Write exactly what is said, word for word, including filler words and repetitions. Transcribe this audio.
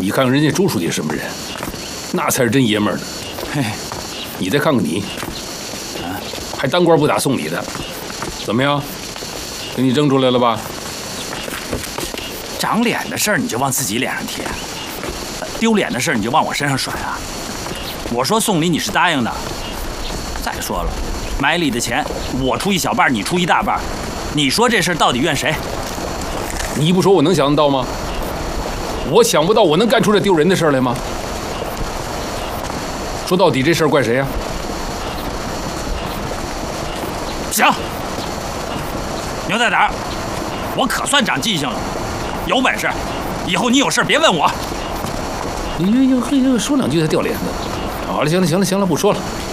你看看人家朱书记什么人，那才是真爷们儿呢。嘿，你再看看你，啊，还当官不打送礼的，怎么样？给你扔出来了吧？ 长脸的事儿你就往自己脸上贴，丢脸的事儿你就往我身上甩啊！我说送礼你是答应的。再说了，买礼的钱我出一小半，你出一大半，你说这事儿到底怨谁？ 你不说我能想得到吗？我想不到我能干出这丢人的事来吗？说到底这事儿怪谁呀？ 行，牛大胆，我可算长记性了。有本事，以后你有事别问我。 你又嘿又说两句才掉脸子。好了，行了，行了，行了，不说了。